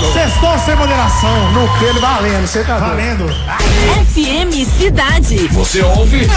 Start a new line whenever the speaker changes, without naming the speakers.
Sextou sem moderação.
No pelo valendo, você tá doido.
Valendo.
FM Cidade.
Você ouve?